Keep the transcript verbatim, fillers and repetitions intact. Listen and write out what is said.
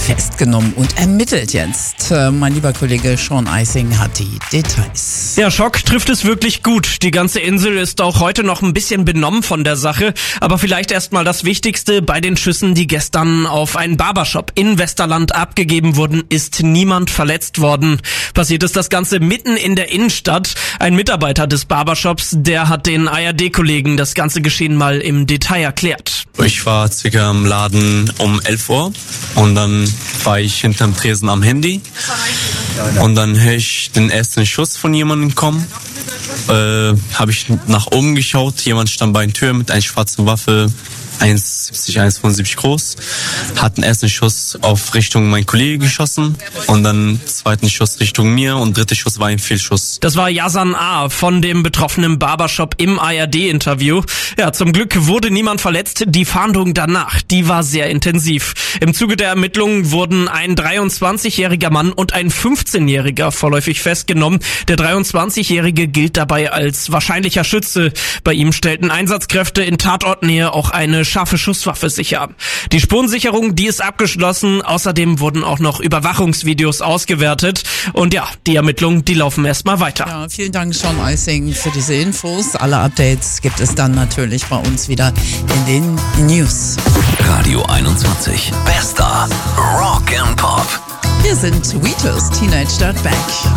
festgenommen und ermittelt jetzt. Äh, mein lieber Kollege Sean Eising hat die Details. Ja, Schock trifft es wirklich gut. Die ganze Insel ist auch heute noch ein bisschen benommen von der Sache. Aber vielleicht erstmal das Wichtigste: Bei den Schüssen, die gestern auf einen Barbershop in Westerland abgegeben wurden, ist niemand verletzt worden. Passiert ist das Ganze mitten in der Innenstadt. Ein Mitarbeiter des Barbershops, der hat den A R D-Kollegen das ganze Geschehen mal im Detail erklärt. Ich war circa im Laden um elf Uhr und dann war ich hinterm Tresen am Handy und dann höre ich den ersten Schuss von jemandem kommen. Äh, habe ich nach oben geschaut, jemand stand bei der Tür mit einer schwarzen Waffe, eins siebzig, eins fünfundsiebzig groß, hat einen ersten Schuss auf Richtung mein Kollege geschossen und dann zweiten Schuss Richtung mir und dritter Schuss war ein Fehlschuss. Das war Yazan A. von dem betroffenen Barbershop im A R D-Interview. Ja, zum Glück wurde niemand verletzt. Die Fahndung danach, die war sehr intensiv. Im Zuge der Ermittlungen wurden ein dreiundzwanzigjähriger Mann und ein fünfzehnjähriger vorläufig festgenommen. Der dreiundzwanzigjährige gilt dabei als wahrscheinlicher Schütze. Bei ihm stellten Einsatzkräfte in Tatortnähe auch eine scharfe Schusswaffe sicher. Die Spurensicherung, die ist abgeschlossen. Außerdem wurden auch noch Überwachungsvideos ausgewertet. Und ja, die Ermittlungen, die laufen erstmal weiter. Ja, vielen Dank, Sean Eising, für diese Infos. Alle Updates gibt es dann natürlich bei uns wieder in den News. Radio einundzwanzig. Bester Rock and Pop. Wir sind Weetos, Teenage Dirtbag.